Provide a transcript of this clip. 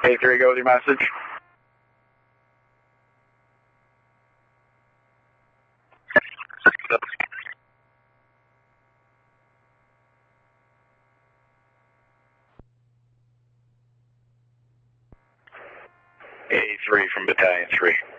A3, go with your message. A3 from Battalion 3.